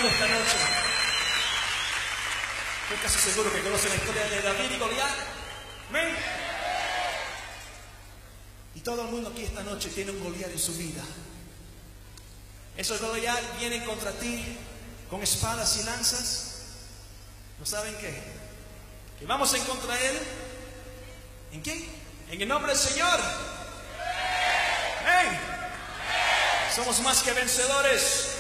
conmigo esta noche? Estoy casi seguro que conocen la historia de David y Goliat. ¿Amén? Y todo el mundo aquí esta noche tiene un Goliat en su vida. Esos Goliat vienen contra ti con espadas y lanzas. ¿No saben qué? Que vamos en contra de él. ¿En qué? En el nombre del Señor. ¡Hey! Somos más que vencedores.